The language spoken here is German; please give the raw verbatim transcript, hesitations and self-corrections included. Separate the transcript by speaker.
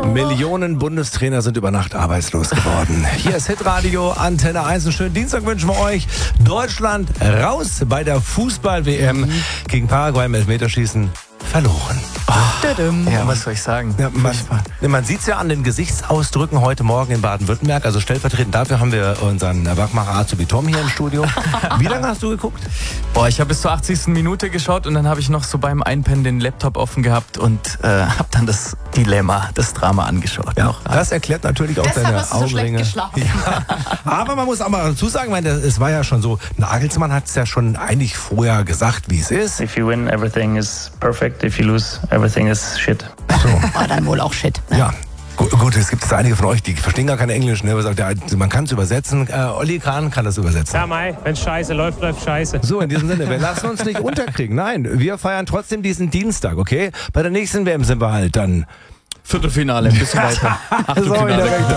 Speaker 1: Millionen Bundestrainer sind über Nacht arbeitslos geworden. Hier ist Hitradio Antenne eins. Einen schönen Dienstag wünschen wir euch. Deutschland raus bei der Fußball-W M gegen Paraguay im Elfmeterschießen verloren.
Speaker 2: Oh. Ja, was soll ich sagen?
Speaker 1: Ja, man man sieht es ja an den Gesichtsausdrücken heute Morgen in Baden-Württemberg. Also stellvertretend dafür haben wir unseren Wachmacher Azubi Tom hier im Studio. Wie lange hast du geguckt?
Speaker 2: Boah, ich habe bis zur achtzigsten Minute geschaut und dann habe ich noch so beim Einpennen den Laptop offen gehabt und äh, habe dann das Dilemma, das Drama angeschaut.
Speaker 1: Ja,
Speaker 2: noch.
Speaker 1: Das erklärt natürlich auch
Speaker 3: Deshalb
Speaker 1: deine
Speaker 3: hast du so
Speaker 1: Augenringe.
Speaker 3: schlecht geschlafen.
Speaker 1: Ja. Aber man muss auch mal dazu sagen, weil es war ja schon so, Nagelsmann hat es ja schon eigentlich vorher gesagt, wie es ist.
Speaker 4: If you win, everything is perfect. If you lose, everything is shit.
Speaker 1: So.
Speaker 3: War dann wohl auch Shit. Ne?
Speaker 1: Ja. Gut, gut, es gibt einige von euch, die verstehen gar kein Englisch. Ne? Man kann es übersetzen. Äh, Olli Kahn kann das übersetzen.
Speaker 5: Ja, Mai, wenn scheiße läuft, läuft scheiße.
Speaker 1: So, in diesem Sinne, wir lassen uns nicht unterkriegen. Nein, wir feiern trotzdem diesen Dienstag, okay? Bei der nächsten W M sind wir halt dann
Speaker 2: Viertelfinale, ein bisschen weiter.
Speaker 1: so in der Richtung.